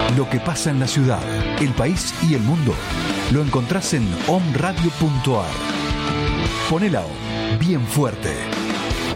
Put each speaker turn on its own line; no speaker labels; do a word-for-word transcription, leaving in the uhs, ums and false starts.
Lo que pasa en la ciudad, el país y el mundo lo encontrás en om radio punto a r. Poné la O bien fuerte.